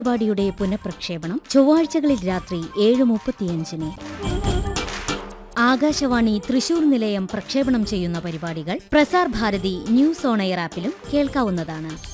പരിപാടിയുടെ പുനഃപ്രക്ഷേപണം ചൊവ്വാഴ്ചകളിൽ രാത്രി 7:35-ന്. ആകാശവാണി തൃശൂർ നിലയം പ്രക്ഷേപണം ചെയ്യുന്ന പരിപാടികൾ Prasar Bharati news on air ആപ്പിലും കേൾക്കാവുന്നതാണ്.